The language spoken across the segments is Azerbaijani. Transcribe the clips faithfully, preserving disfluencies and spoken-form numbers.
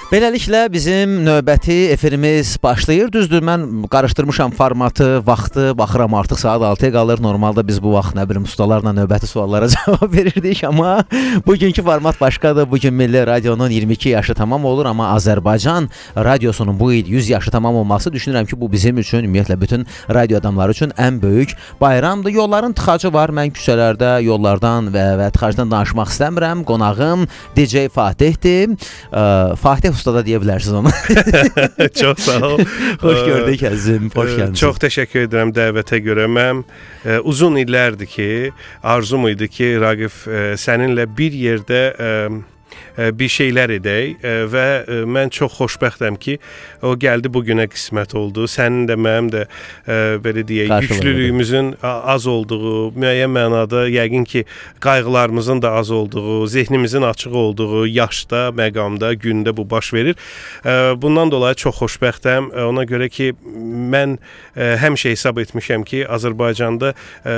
Beləliklə bizim növbəti efirimiz başlayır. Düzdür, mən qarışdırmışam formatı, vaxtı, baxıram artıq saat altıya qalır. Normalda biz bu vaxt nə bilim ustalarla növbəti suallara cavab verirdik, amma bugünkü format başqadır. Bugün Milli Radionun iyirmi iki yaşı tamam olur, amma Azərbaycan radiosunun bu il yüz yaşı tamam olması düşünürəm ki, bu bizim üçün, ümumiyyətlə bütün radio adamları üçün ən böyük bayramdır. Yolların tıxacı var. Mən küçələrdə yollardan və, və tıxacdan danışmaq istəmirəm. Qonağım D J Fatihdir. Ə, Fatih Usta da deyə bilərsiniz onu. Çox sağ ol. Xoş gördük əzizim, xoş gəlmisiniz. Çox təşəkkür edirəm dəvətə görə. Mən e, uzun illərdir ki, arzum idi ki, Raqif, e, səninlə bir yerdə e, bir şeylər edək və mən çox xoşbəxtəm ki, o gəldi bu günə qismət oldu. Sənin də, mənim də belə deyək, yüklülüyümüzün az olduğu, müəyyən mənada yəqin ki, qayğılarımızın da az olduğu, zehnimizin açıq olduğu yaşda, məqamda, gündə bu baş verir. Bundan dolayı çox xoşbəxtəm. Ona görə ki, mən həmişə hesab etmişəm ki, Azərbaycanda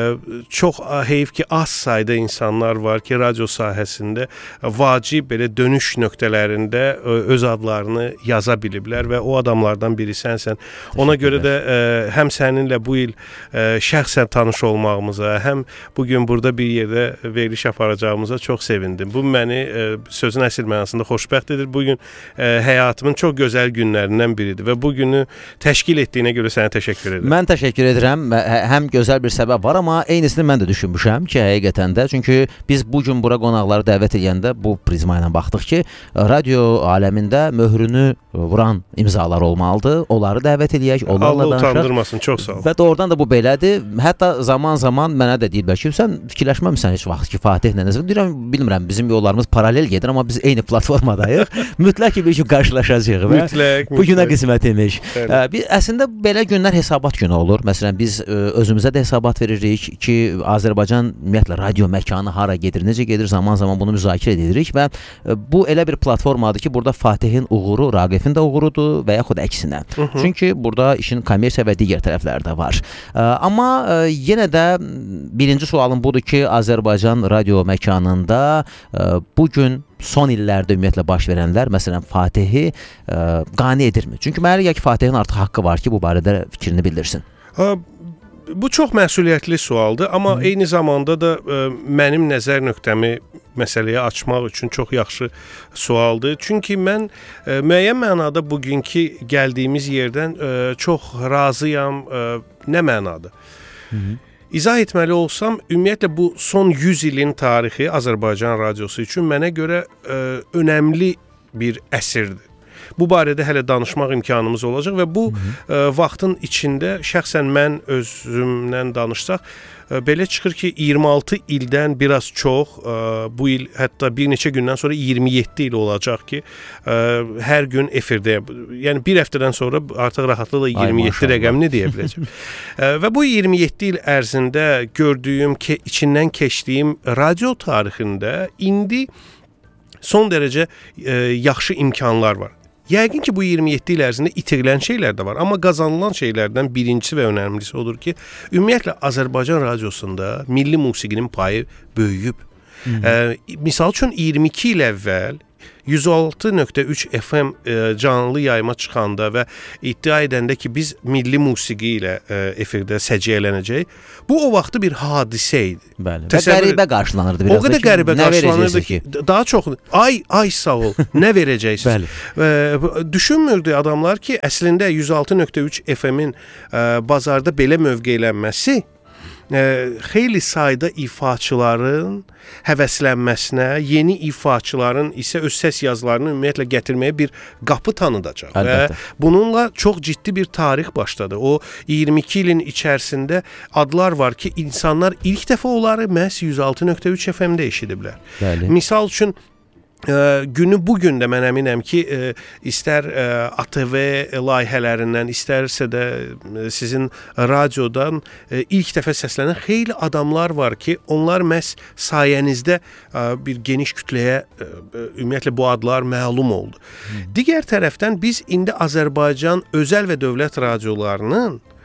çox heyf ki, az sayda insanlar var ki, radio sahəsində vacib belə dönüş nöqtələrində öz adlarını yaza biliblər və o adamlardan biri sənsən. Ona görə də ə, həm səninlə bu il ə, şəxsən tanış olmağımıza, həm bugün burada bir yerdə veriliş aparacağımıza çox sevindim. Bu məni ə, sözün əsl mənasında xoşbəxt edir. Bugün ə, həyatımın çox gözəl günlərindən biridir və bu günü təşkil etdiyinə görə sənə təşəkkür edirəm. Mən təşəkkür edirəm. Həm gözəl bir səbəb var, amma eynisini mən də düşünmüşəm ki, həqiqətən də. Çünki biz bu gün bura qonaqları dəvət edəndə bu prizma ilə baxdıq ki, radio aləmində möhrünü vuran imzalar olmalıdır. Onları dəvət eləyək, onlarla danışaq. Allah utandırmasın, çox sağ ol. Və doğrudan da bu belədir. Hətta zaman-zaman mənə də deyirlər ki, sən fikirləşməmisən heç vaxt ki, Fatihlə nəsə. Deyirəm, bilmirəm, bizim yollarımız paralel gedir, amma biz eyni platformadayıq. Mütləq ki, bir gün qarşılaşacağıq. Mütləq, bu günə qismət imiş. Bəli. Əslində belə günlər hesabat günü olur. Məsələn, biz özümüzə də hesabat veririk ki, Azərbaycan ümumiyyətlə radio məkanı hara gedir, necə gedir, zaman-zaman bunu müzakirə edirik və bu elə bir platformadır ki, burada Fatihin uğuru Raqifin də uğurudur və yaxud əksinə. Hı -hı. Çünki burada işin kommersiya və digər tərəfləri də var. Amma yenə də birinci sualım budur ki, Azərbaycan radio məkanında bu gün son illərdə ümumiyyətlə baş verənlər, məsələn, Fatihi qane edirmi? Çünki mənə elə ki, Fatihin artıq haqqı var ki, bu barədə fikrini bildirsin. Ha, bu çox məsuliyyətli sualdır, amma Hı. eyni zamanda da ə, mənim nəzər nöqtəmi məsələyə açmaq üçün çox yaxşı sualdır. Çünki mən ə, müəyyən mənada bugünkü gəldiyimiz yerdən ə, çox razıyam. Ə, nə mənada? Hı -hı. İzah etməli olsam, ümumiyyətlə bu son yüz ilin tarixi Azərbaycan radiosu üçün mənə görə ə, önəmli bir əsrdir. Bu barədə hələ danışmaq imkanımız olacaq və bu Hı -hı. ə, vaxtın içində şəxsən mən özümdən danışsaq, ə, belə çıxır ki, iyirmi altı ildən biraz çox, ə, bu il hətta bir neçə gündən sonra iyirmi yeddi il olacaq ki, ə, hər gün efirdəyəm. Yəni bir həftədən sonra artıq rahatlıqla iyirmi yeddi rəqəmini deyə biləcəm. ə, və bu iyirmi yeddi il ərzində gördüyüm, ke içindən keçdiyim radio tarixində indi son dərəcə ə, yaxşı imkanlar var. Yəqin ki, bu iyirmi yeddi il ərzində itirilən şeylər də var, amma qazanılan şeylərdən birincisi və önəmlisi odur ki, ümumiyyətlə Azərbaycan radiosunda milli musiqinin payı böyüyüb. Ə, misal üçün iyirmi iki il əvvəl yüz altı nöqtə üç F M ə, canlı yayıma çıxanda və iddia edəndə ki, biz milli musiqi ilə ə, efirdə səciyyələnəcək, bu o vaxtı bir hadisə idi. Bəli. Və qəribə qarşılanırdı biraz. O qədər qəribə qarşılanırdı ki, daha çox ay ay sağ ol, nə verəcəksən? Bəli. Ə, düşünmürdü adamlar ki, əslində yüz altı nöqtə üç F M-in ə, bazarda belə mövqeylənməsi ə, xeyli sayda ifaçıların həvəslənməsinə, yeni ifaçıların isə öz səs yazılarını ümumiyyətlə gətirməyə bir qapı tanıdacaq. Əlbəttə. Və bununla çox ciddi bir tarix başladı. O iyirmi iki ilin içərisində adlar var ki, insanlar ilk dəfə onları məhz yüz altı nöqtə üç F M-də eşidiblər. Bəli. Misal üçün Ə, günü bugün də mən əminəm ki, ə, istər ə, A T V layihələrindən, istərsə də ə, sizin radiodan ə, ilk dəfə səslənən xeyli adamlar var ki, onlar məhz sayənizdə ə, bir geniş kütləyə ə, ümumiyyətlə bu adlar məlum oldu. Hmm. Digər tərəfdən biz indi Azərbaycan özəl və dövlət radiolarının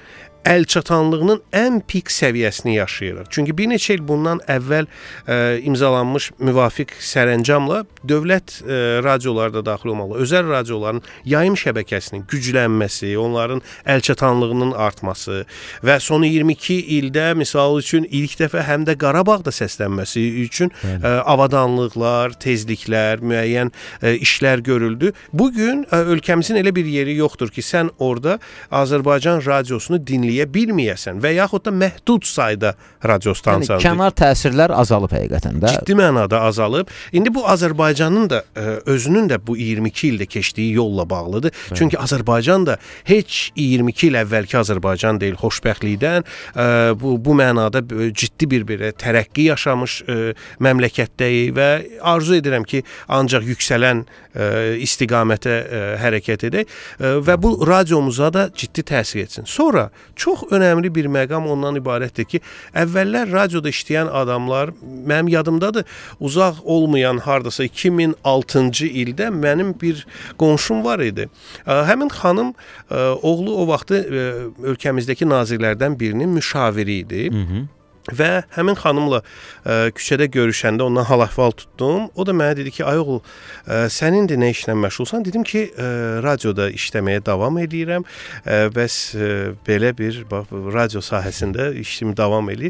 əlçatanlığının ən pik səviyyəsini yaşayırıq. Çünki bir neçə il bundan əvvəl ə, imzalanmış müvafiq sərəncamla dövlət ə, radioları da daxil olmalı, özəl radioların yayım şəbəkəsinin güclənməsi, onların əlçatanlığının artması və son iyirmi iki ildə misal üçün ilk dəfə həm də Qarabağda səslənməsi üçün ə, avadanlıqlar, tezliklər, müəyyən ə, işlər görüldü. Bugün ə, ölkəmizin elə bir yeri yoxdur ki, sən orada Azərbaycan radiosunu dinləyə bilməyəsən və yaxud da məhdud sayda radiostansiyandır. Yəni, kənar təsirlər azalıb həqiqətən də. Ciddi mənada azalıb. İndi bu Azərbaycanın da özünün də bu iyirmi iki ildə keçdiyi yolla bağlıdır. Hı. Çünki Azərbaycan da heç iyirmi iki il əvvəlki Azərbaycan deyil, xoşbəxtlikdən bu, bu mənada ciddi bir belə tərəqqi yaşamış məmləkətdəyik və arzu edirəm ki, ancaq yüksələn istiqamətə hərəkət edək və bu radiomuza da ciddi təsir etsin. Sonra çox önəmli bir məqam ondan ibarətdir ki, əvvəllər radioda işləyən adamlar, mənim yadımdadır, uzaq olmayan hardasa iki min altıncı ildə mənim bir qonşum var idi. Həmin xanım, oğlu o vaxtı ölkəmizdəki nazirlərdən birinin müşaviri idi. Hı -hı. Və həmin xanımla ə, küçədə görüşəndə ondan hal-əhval tutdum. O da mənə dedi ki, ay oğul, ə, sənin də nə işlə məşğulsan? Dedim ki, ə, radioda işləməyə davam edirəm. Ə, bəs ə, belə bir bax, radio sahəsində işim davam edir.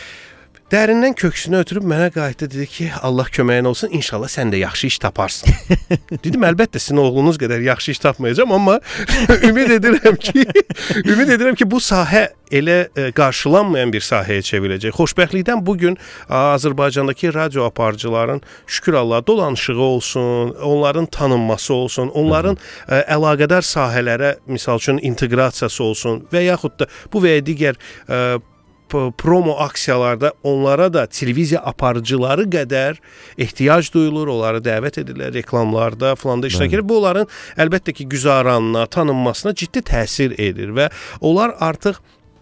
Dərindən köksünü ötürüb mənə qayıtdı, dedi ki, Allah köməyin olsun, inşallah sən də yaxşı iş taparsan. Dedim, əlbəttə sizin oğlunuz qədər yaxşı iş tapmayacağam, amma ümid edirəm ki, ümid edirəm ki, bu sahə elə ə, qarşılanmayan bir sahəyə çevriləcək. Xoşbəxtlikdən bugün Azərbaycandakı radio aparıcıların şükür Allah dolanışığı olsun, onların tanınması olsun, onların ə, əlaqədar sahələrə misal üçün inteqrasiyası olsun və yaxud da bu və ya digər ə, promo aksiyalarda onlara da televiziya aparıcıları qədər ehtiyac duyulur, onları dəvət edirlər reklamlarda falan da iştirak edir. Bu onların əlbəttə ki, güzaranına, tanınmasına ciddi təsir edir və onlar artıq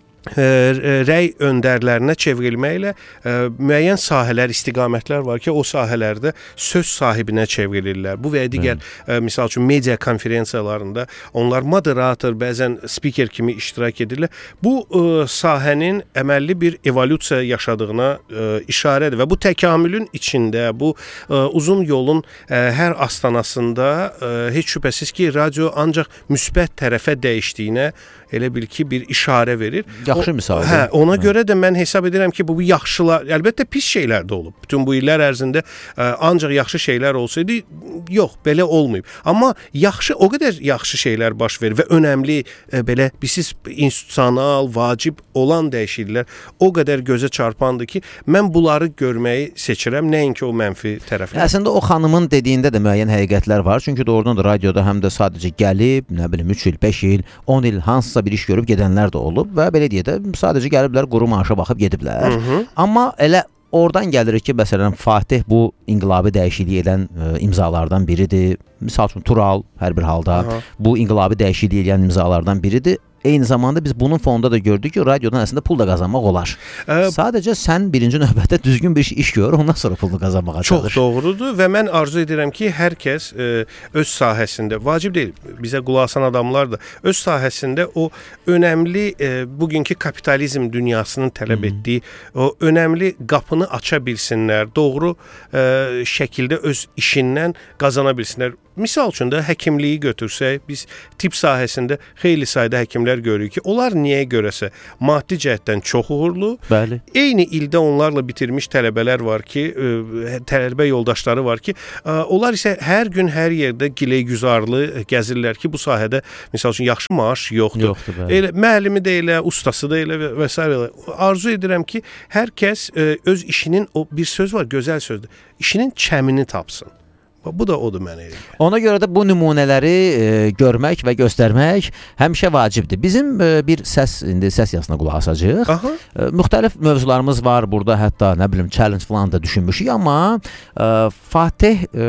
rəy öndərlərinə çevrilməklə müəyyən sahələr, istiqamətlər var ki, o sahələrdə söz sahibinə çevrilirlər. Bu və ya digər, hmm. misal üçün, media konferensiyalarında onlar moderator, bəzən spiker kimi iştirak edirlər. Bu ə, sahənin əməlli bir evolyusiya yaşadığına ə, işarədir və bu təkamülün içində, bu ə, uzun yolun ə, hər astanasında ə, heç şübhəsiz ki, radio ancaq müsbət tərəfə dəyişdiyinə elə bil ki, bir işarə verir. Yaxşı misaldır. Hə, ona hə. görə də mən hesab edirəm ki, bu, bu yaxşılar, əlbəttə pis şeylər də olub. Bütün bu illər ərzində ə, ancaq yaxşı şeylər olsaydı, yox, belə olmayıb. Amma yaxşı, o qədər yaxşı şeylər baş verir və önəmli, ə, belə, bilirsiniz, institusional, vacib olan dəyişikliklər o qədər gözə çarpandır ki, mən bunları görməyi seçirəm, nəinki o mənfi tərəflər. Əslində, o xanımın dediyində də müəyyən həqiqətlər var. Çünki doğrudan da radioda həm də sadəcə gəlib, nə bilim, üç il, beş il, on il hansısa bir iş görüb gedənlər də olub və belə deyə də sadəcə gəliblər, quru maaşa baxıb gediblər. Hı -hı. Amma elə oradan gəlir ki, məsələn, Fatih bu inqilabi dəyişikliyi edən ə, imzalardan biridir. Misal üçün, Tural hər bir halda Aha. bu inqilabi dəyişikliyi edən imzalardan biridir. Eyni zamanda biz bunun fonunda da gördük ki, radiodan əslində pul da qazanmaq olar. Ə, Sadəcə sən birinci növbətdə düzgün bir iş gör, ondan sonra pulunu qazanmağa çalış. Çox doğrudur və mən arzu edirəm ki, hər kəs ə, öz sahəsində, vacib deyil, bizə qulaq asan adamlar da öz sahəsində o önəmli, ə, bugünkü kapitalizm dünyasının tələb etdiyi o önəmli qapını aça bilsinlər, doğru ə, şəkildə öz işindən qazana bilsinlər. Misal üçün də həkimliyi götürsək, biz tibb sahəsində xeyli sayda həkimlər görürük ki, onlar niyə görəsə maddi cəhətdən çox uğurlu. Bəli. Eyni ildə onlarla bitirmiş tələbələr var ki, tələbə yoldaşları var ki, onlar isə hər gün hər yerdə giləygüzarlı gəzirlər ki, bu sahədə misal üçün yaxşı maaş yoxdur. Yoxdur, bəli. Elə müəllimi də elə, ustası da elə və s. Arzu edirəm ki, hər kəs öz işinin, o bir söz var, gözəl sözdür, işinin çəmini tapsın. Bu da odur mənə elə. Ona görə də bu nümunələri e, görmək və göstərmək həmişə vacibdir. Bizim e, bir səs, indi səs yazısına qulaq asacağıq. E, müxtəlif mövzularımız var burada, hətta nə bilim challenge falan da düşünmüşük, amma e, Fatih e,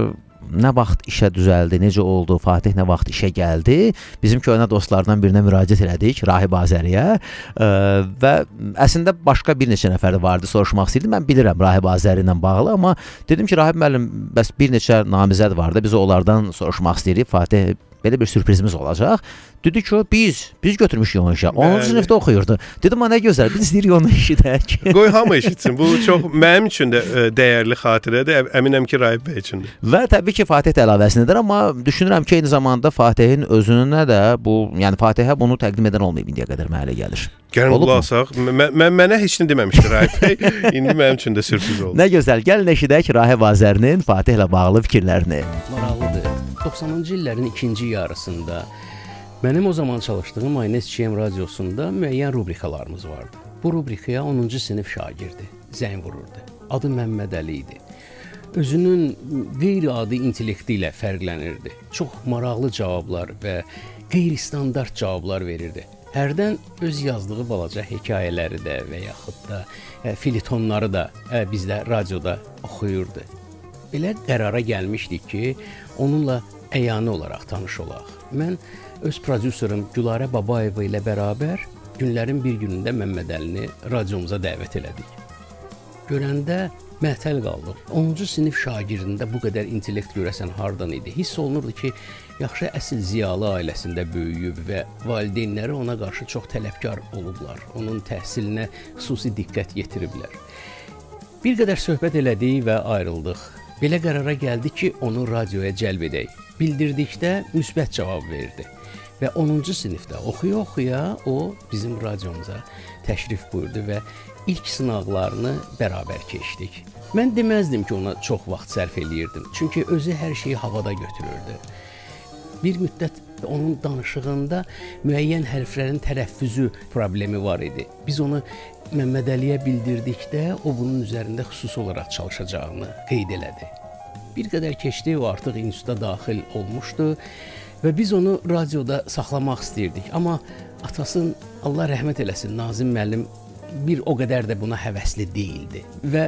nə vaxt işə düzəldi, necə oldu, Fatih nə vaxt işə gəldi, bizim köhnə dostlardan birinə müraciət elədik, Rahib Azəriyə ə, və əslində başqa bir neçə nəfər də vardı, soruşmaq istəyirdim. Mən bilirəm Rahib Azəri ilə bağlı, amma dedim ki, Rahib müəllim, bəs bir neçə namizəd vardı, biz onlardan soruşmaq istəyirik, Fatih belə bir sürprizimiz olacaq. Dedi ki, biz biz götürmüşük onu işə. onuncu sinifdə oxuyurdu. Dedim, "Nə gözəl, biz istəyirik onu eşidək." Qoy hamı eşitsin. Bu çox mənim üçün də ə, dəyərli xatirədir. Əminəm ki, Rahib bəy üçün də. Və təbii ki, Fatih də əlavəsindədir, amma düşünürəm ki, eyni zamanda Fatihin özünə də bu, yəni Fatihə bunu təqdim edən olmayıb indiyə qədər mənə elə gəlir. Gəlin qulaq asaq. Mən mənə heç nə deməmişdi Rahib bəy. İndi mənim üçün də sürpriz oldu. Nə gözəl. Gəlin eşidək Rahib Azərinin Fatihlə bağlı fikirlərini. Maraqlıdır. doxsanıncı illərin ikinci yarısında mənim o zaman çalışdığım I N S G M radiosunda müəyyən rubrikalarımız vardı. Bu rubrikaya onuncu sinif şagirdi zəng vururdu. Adı Məmməd Əli idi. Özünün qeyri-adi intellekti ilə fərqlənirdi. Çox maraqlı cavablar və qeyri-standart cavablar verirdi. Hərdən öz yazdığı balaca hekayələri də və yaxud da ə, filitonları da ə, bizdə radioda oxuyurdu. Belə qərara gəlmişdik ki, onunla əyani olaraq tanış olaq. Mən öz prodüserim Gülarə Babayeva ilə bərabər günlərin bir günündə Məmməd Əlini radiomuza dəvət elədik. Görəndə məhtəl qaldıq. onuncu sinif şagirdində bu qədər intellekt görəsən hardan idi? Hiss olunurdu ki, yaxşı əsl ziyalı ailəsində böyüyüb və valideynləri ona qarşı çox tələbkar olublar. Onun təhsilinə xüsusi diqqət yetiriblər. Bir qədər söhbət elədik və ayrıldıq. Belə qərara gəldi ki, onu radioya cəlb edək. Bildirdikdə müsbət cavab verdi. Və onuncu sinifdə oxuya-oxuya o bizim radiomuza təşrif buyurdu və ilk sınaqlarını bərabər keçdik. Mən deməzdim ki, ona çox vaxt sərf eləyirdim. Çünki özü hər şeyi havada götürürdü. Bir müddət onun danışığında müəyyən hərflərin tərəffüzü problemi var idi. Biz onu Məmməd Əliyə bildirdikdə o bunun üzərində xüsusi olaraq çalışacağını qeyd elədi. Bir qədər keçdi, o artıq instituta daxil olmuşdu və biz onu radioda saxlamaq istəyirdik. Amma atasının, Allah rəhmət eləsin, Nazim müəllim bir o qədər də buna həvəsli deyildi və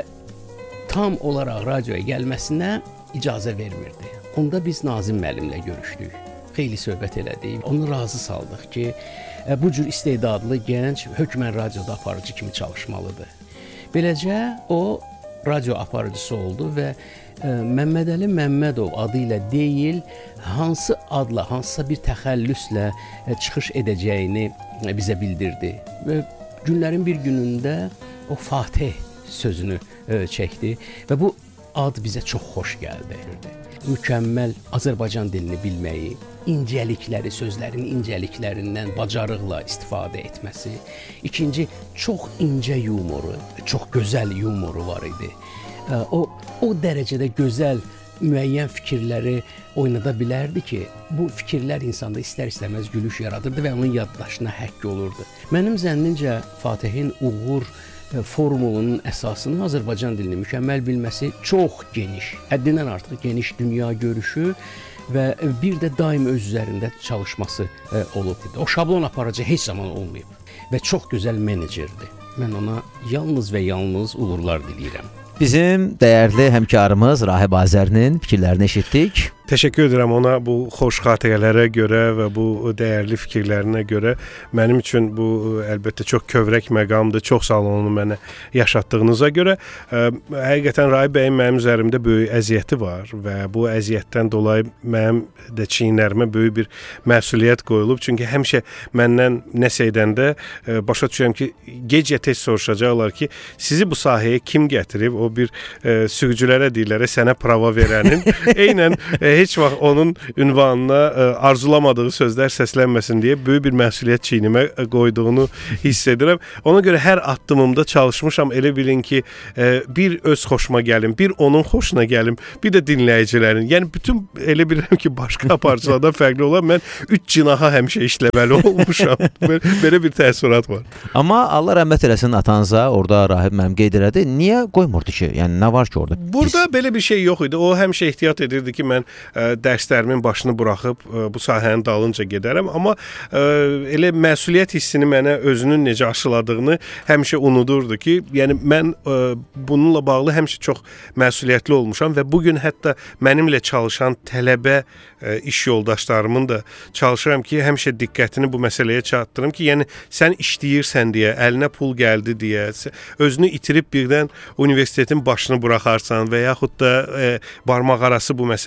tam olaraq radioya gəlməsinə icazə vermirdi. Onda biz Nazim müəllimlə görüşdük. Xeyli söhbət elədik. Onu razı saldıq ki, bu cür istedadlı gənc hökmən radioda aparıcı kimi çalışmalıdır. Beləcə o radio aparıcısı oldu və Məmməd Əli Məmmədov adı ilə deyil, hansı adla, hansısa bir təxəllüslə çıxış edəcəyini bizə bildirdi. Və günlərin bir günündə o Fatih sözünü çəkdi və bu ad bizə çox xoş gəldi. Mükəmməl Azərbaycan dilini bilməyi, incəlikləri, sözlərin incəliklərindən bacarıqla istifadə etməsi. İkinci, çox incə yumoru, çox gözəl yumoru var idi. O, o dərəcədə gözəl müəyyən fikirləri oynada bilərdi ki, bu fikirlər insanda istər-istəməz gülüş yaradırdı və onun yaddaşına həkk olurdu. Mənim zənnimcə Fatihin uğur formulunun əsasını Azərbaycan dilini mükəmməl bilməsi çox geniş, həddindən artıq geniş dünya görüşü və bir də daim öz üzərində çalışması olub. O şablon aparıcı heç zaman olmayıb və çox gözəl menecerdir. Mən ona yalnız və yalnız uğurlar diləyirəm. Bizim dəyərli həmkarımız Rahib Azərinin fikirlərini eşitdik. Təşəkkür edirəm ona bu xoş xatirələrə görə və bu dəyərli fikirlərinə görə. Mənim üçün bu əlbəttə çox kövrək məqamdır. Çox sağ olun onu mənə yaşatdığınıza görə. Həqiqətən Rahib bəyin mənim üzərimdə böyük əziyyəti var və bu əziyyətdən dolayı mənim də çiyinlərimə böyük bir məsuliyyət qoyulub. Çünki həmişə məndən nəsə edəndə başa düşürəm ki, gec-ya tez soruşacaqlar ki, sizi bu sahəyə kim gətirib? O bir sürücülərə deyirlər, sənə prava verənin. Eynən heç vaxt onun ünvanına arzulamadığı sözlər səslənməsin deyə böyük bir məsuliyyət çiynimə qoyduğunu hiss edirəm. Ona görə hər addımımda çalışmışam. Elə bilin ki, bir öz xoşuma gəlim, bir onun xoşuna gəlim, bir də dinləyicilərin. Yəni bütün elə bilirəm ki, başqa aparıcılardan fərqli olan mən üç cinaha həmişə işləməli olmuşam. Belə bir təəssürat var. Amma Allah rəhmət eləsin atanıza, orada Rahib mənim qeyd elədi. Niyə qoymurdu ki? Yəni nə var ki orada? Burada Biz... belə bir şey yox idi. O həmişə ehtiyat edirdi ki, mən ə, dərslərimin başını buraxıb ə, bu sahənin dalınca gedərəm, amma ə, elə məsuliyyət hissini mənə özünün necə aşıladığını həmişə unudurdu ki, yəni mən ə, bununla bağlı həmişə çox məsuliyyətli olmuşam və bu gün hətta mənimlə çalışan tələbə ə, iş yoldaşlarımın da çalışıram ki, həmişə diqqətini bu məsələyə çatdırım ki, yəni sən işləyirsən deyə, əlinə pul gəldi deyə, özünü itirib birdən universitetin başını buraxarsan və yaxud da e, barmaq arası bu məsələyə baxarsan.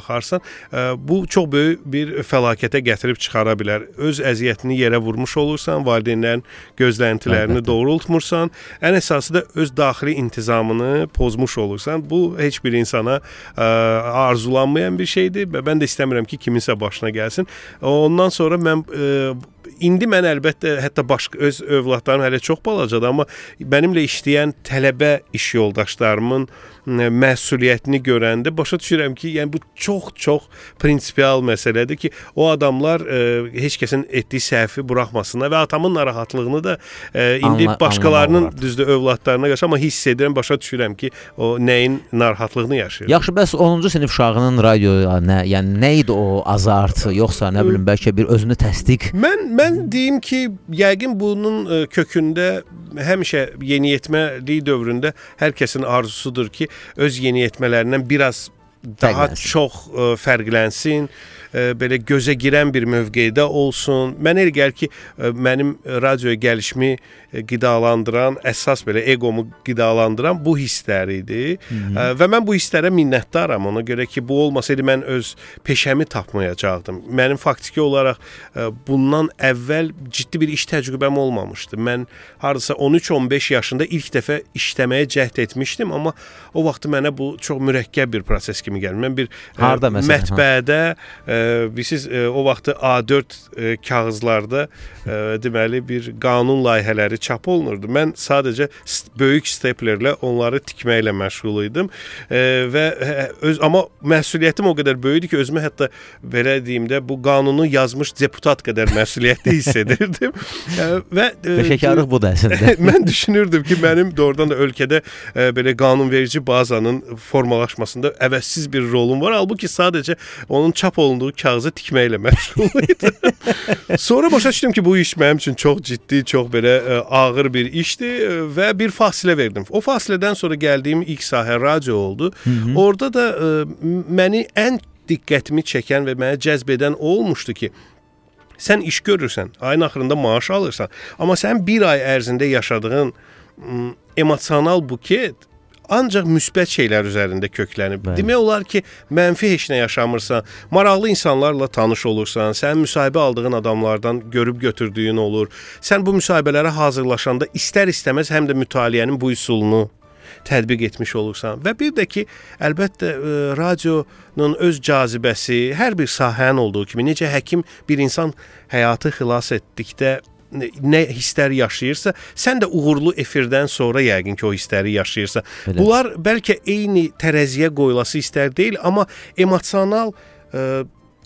baxarsan, bu çox böyük bir fəlakətə gətirib çıxara bilər. Öz əziyyətini yerə vurmuş olursan, valideynlərin gözləntilərini doğrultmursan, ən əsası da öz daxili intizamını pozmuş olursan. Bu heç bir insana arzulanmayan bir şeydir və mən də istəmirəm ki, kiminsə başına gəlsin. Ondan sonra mən indi mən əlbəttə hətta başqa öz övladlarım hələ çox balacadır, amma mənimlə işləyən tələbə iş yoldaşlarımın məsuliyyətini görəndə başa düşürəm ki, yəni bu çox-çox prinsipial məsələdir ki, o adamlar e, heç kəsin etdiyi səhvi buraxmasınlar və atamın narahatlığını da e, indi Anla, başqalarının düzdür övladlarına qarşı, amma hiss edirəm, başa düşürəm ki, o nəyin narahatlığını yaşayır. Yaxşı, bəs onuncu sinif uşağının radioya nə, yəni nə idi o azart, yoxsa nə bilim bəlkə bir özünü təsdiq? Mən mən deyim ki, yəqin bunun kökündə həmişə yeniyetməlik dövründə hər kəsin arzusudur ki, öz yeniyetmələrindən biraz daha fərqlənsin. çox ə, fərqlənsin, ə, belə gözə girən bir mövqedə olsun. Mənə elə gəlir ki, ə, mənim radioya gəlişimi ə, qidalandıran, əsas belə egomu qidalandıran bu hisslər idi. Ə, və mən bu hisslərə minnətdaram. Ona görə ki, bu olmasaydı mən öz peşəmi tapmayacaqdım. Mənim faktiki olaraq ə, bundan əvvəl ciddi bir iş təcrübəm olmamışdı. Mən hardasa on üç on beş yaşında ilk dəfə işləməyə cəhd etmişdim, amma o vaxt mənə bu çox mürəkkəb bir proses kimi gəldi. Mən bir Harda, ə, mətbəədə ə, bilirsiniz, ə, o vaxtı A dörd ə, kağızlarda ə, deməli bir qanun layihələri çap olunurdu. Mən sadəcə böyük steplerlə onları tikməklə məşğul idim ə, və öz amma məsuliyyətim o qədər böyük idi ki, özümü hətta belə deyim də bu qanunu yazmış deputat qədər məsuliyyətli hiss edirdim. ə, və peşəkarlıq bu da əslində. Mən düşünürdüm ki, mənim doğrudan da ölkədə ə, belə qanunverici bazanın formalaşmasında əvəzsiz bir rolum var. Halbuki sadəcə onun çap olunduğu kağızı tikməklə məşğul idim. Sonra başa düşdüm ki, bu iş mənim üçün çox ciddi, çox belə ə, ağır bir işdir və bir fasilə verdim. O fasilədən sonra gəldiyim ilk sahə radio oldu. Hı -hı. Orada da ə, məni ən diqqətimi çəkən və mənə cəzb edən o olmuşdu ki, sən iş görürsən, ayın axırında maaş alırsan, amma sən bir ay ərzində yaşadığın ım, emosional buket ancaq müsbət şeylər üzərində köklənib. Bəli. Demək olar ki, mənfi heç nə yaşamırsan, maraqlı insanlarla tanış olursan, sən müsahibə aldığın adamlardan görüb götürdüyün olur. Sən bu müsahibələrə hazırlaşanda istər-istəməz həm də mütaliənin bu üsulunu tətbiq etmiş olursan. Və bir də ki, əlbəttə ə, radionun öz cazibəsi, hər bir sahənin olduğu kimi, necə həkim bir insan həyatı xilas etdikdə nə hisslər yaşayırsa, sən də uğurlu efirdən sonra yəqin ki, o hissləri yaşayırsa. Belə. Bunlar bəlkə eyni tərəziyə qoyulası hisslər deyil, amma emosional ə,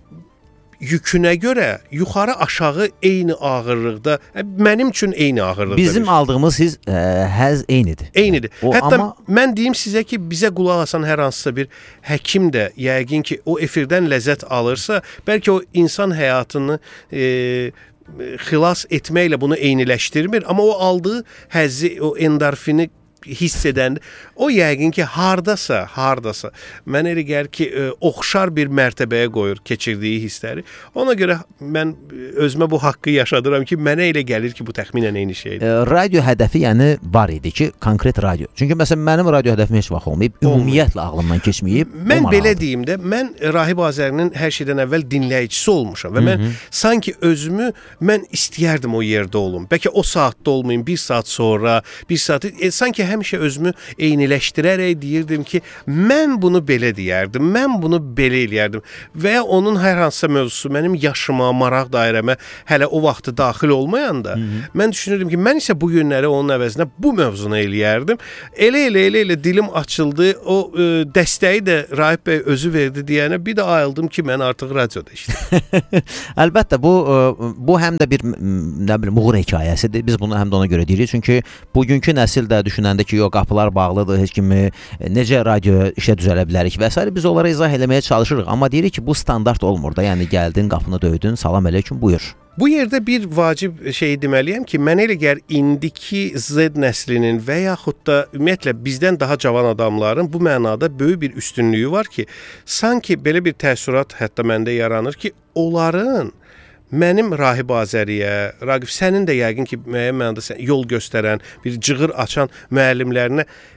yükünə görə yuxarı aşağı eyni ağırlıqda, mənim üçün eyni ağırlıqda. Bizim aldığımız hiss ə, həzz eynidir. Eynidir. O, Hətta amma... mən deyim sizə ki, bizə qulaq asan hər hansısa bir həkim də yəqin ki, o efirdən ləzzət alırsa, bəlkə o insan həyatını e, xilas etməklə bunu eyniləşdirmir, amma o aldığı həzzi, o endorfini hiss edəndə, o yəqin ki, hardasa, hardasa, mən elə gəlir ki, ə, oxşar bir mərtəbəyə qoyur keçirdiyi hissləri. Ona görə mən özümə bu haqqı yaşadıram ki, mənə elə gəlir ki, bu təxminən eyni şeydir. E, radio hədəfi yəni var idi ki, konkret radio. Çünki məsələn, mənim radio hədəfim heç vaxt olmayıb, ümumiyyətlə ağlımdan keçməyib. Mən belə deyim də, mən Rahib Azərinin hər şeydən əvvəl dinləyicisi olmuşam və mən Hı -hı. sanki özümü mən istəyərdim o yerdə olum. Bəlkə o saatda olmayım, bir saat sonra, bir saat, e, sanki həmişə özümü eyniləşdirərək deyirdim ki, mən bunu belə deyərdim, mən bunu belə eləyərdim və ya onun hər hansısa mövzusu mənim yaşıma, maraq dairəmə hələ o vaxtı daxil olmayanda, Hı -hı. mən düşünürdüm ki, mən isə bu günləri onun əvəzinə bu mövzunu eləyərdim. Elə elə elə elə dilim açıldı, o ə, dəstəyi də Rahib bəy özü verdi deyənə bir də ayıldım ki, mən artıq radioda işləyirəm. Əlbəttə bu ə, bu həm də bir nə bilim uğur hekayəsidir. Biz bunu həm də ona görə deyirik. Çünki bugünkü nəsil də düşünəndə ki, yox, qapılar bağlıdır, heç kimi necə radio işə düzələ bilərik və s. biz onlara izah eləməyə çalışırıq. Amma deyirik ki, bu standart olmur da. Yəni gəldin, qapını döydün, salam əleykum, buyur. Bu yerdə bir vacib şey deməliyəm ki, mən elə gəlir indiki Z nəslinin və yaxud da ümumiyyətlə bizdən daha cavan adamların bu mənada böyük bir üstünlüyü var ki, sanki belə bir təəssürat hətta məndə yaranır ki, onların mənim Rahib Azəriyə, Raqib sənin də yəqin ki, müəyyən mənada yol göstərən, bir cığır açan müəllimlərinə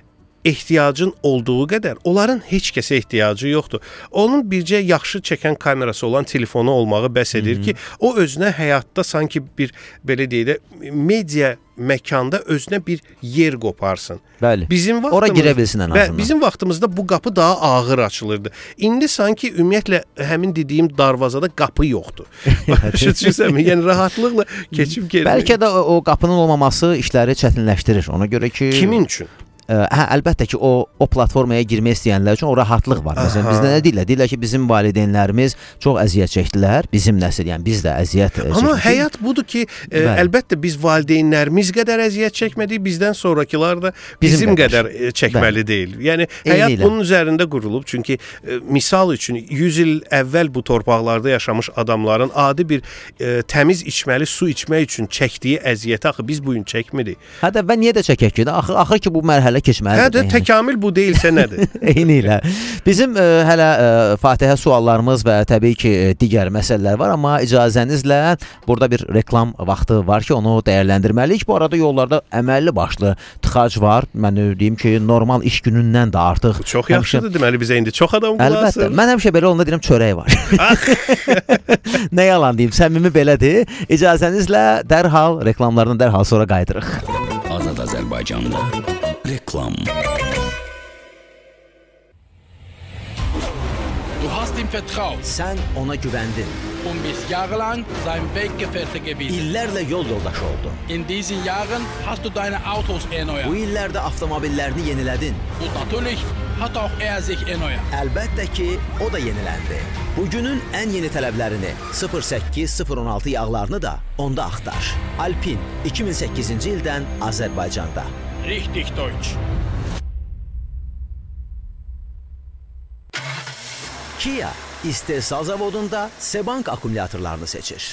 ehtiyacın olduğu qədər onların heç kəsə ehtiyacı yoxdur. Onun bircə yaxşı çəkən kamerası olan telefonu olmağı bəs edir ki, o özünə həyatda sanki bir belə deyək də media məkanda özünə bir yer qoparsın. Bəli. Bizim vaxtımız, ora girə bilsin ən azından. Bizim vaxtımızda bu qapı daha ağır açılırdı. İndi sanki ümumiyyətlə həmin dediyim darvazada qapı yoxdur. Başa düşürsənmi? Yəni rahatlıqla keçib gəlmək. Bəlkə də o, o qapının olmaması işləri çətinləşdirir. Ona görə ki kimin üçün? Hə, əlbəttə ki, o o platformaya girmək istəyənlər üçün o rahatlıq var. Məsələn, bizdə nə deyirlər? Deyirlər ki, bizim valideynlərimiz çox əziyyət çəkdilər. Bizim nəsil, yəni biz də əziyyət çəkdik. Amma həyat budur ki, e, əlbəttə biz valideynlərimiz qədər əziyyət çəkmədik, bizdən sonrakılar da bizim, bizim qədər e, çəkməli Bəli. deyil. Yəni həyat Eynilə. bunun üzərində qurulub. Çünki e, misal üçün yüz il əvvəl bu torpaqlarda yaşamış adamların adi bir e, təmiz içməli su içmək üçün çəkdiyi əziyyəti axı biz bu gün çəkmirik. Hə də və niyə də çəkək ki? Axı axır ki, bu mərhələ keçməlidir. Hə də yəni. Təkamül bu deyilsə nədir? Eyni ilə. Bizim ə, hələ ə, Fatihə suallarımız və təbii ki, digər məsələlər var, amma icazənizlə burada bir reklam vaxtı var ki, onu dəyərləndirməliyik. Bu arada yollarda əməlli başlı tıxac var. Mən deyim ki, normal iş günündən də artıq. Bu çox yaxşıdır həmişə... deməli bizə indi çox adam qulaq asır. Mən həmişə belə onda deyirəm çörək var. Nə yalan deyim, səmimi belədir. İcazənizlə dərhal reklamlardan dərhal sonra qayıdırıq. Azad Azərbaycanda reklam. Du hast ihm vertraut. Sən ona güvəndin. Und bist jahrelang sein Weggefährte gewesen. İllərlə yol yoldaşı oldun. In diesen Jahren hast du deine Autos erneuert. Bu illərdə avtomobillerini yenilədin. Und natürlich hat auch er sich erneuert. Əlbəttə ki, o da yeniləndi. Bugünün ən yeni tələblərini sıfır səkkiz sıfır on altı yağlarını da onda axtar. Alpin iki min səkkizinci ildən Azərbaycanda. Richtig Deutsch. Kia istehsal zavodunda Sebank akkumulyatorlarını seçir.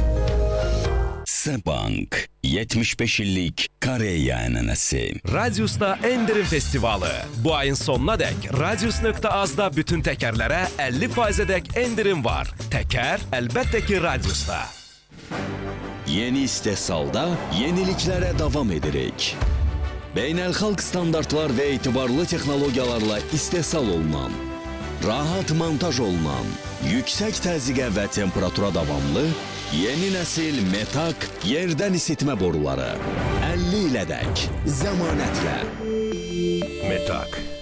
Sebank yetmiş beş illik Koreya ənənəsi. Radius'ta endirim festivalı. Bu ayın sonuna dək Radius nöqtə azda bütün təkərlərə əlli faizədək endirim var. Təkər əlbəttə ki Radius'ta. Yeni istehsalda yeniliklərə davam edirik. Beynəlxalq standartlar və etibarlı texnologiyalarla istehsal olunan, rahat montaj olunan, yüksək təzyiqə və temperatura davamlı, yeni nəsil Metak yerdən isitmə boruları. əlli ilədək zəmanətlə. Metak.